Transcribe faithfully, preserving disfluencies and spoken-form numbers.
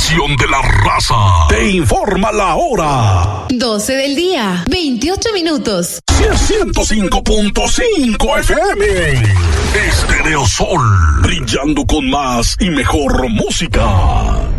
estación de la raza. Te informa la hora. doce del día, veintiocho minutos. ciento cinco punto cinco F M. Estereo Sol, brillando con más y mejor música.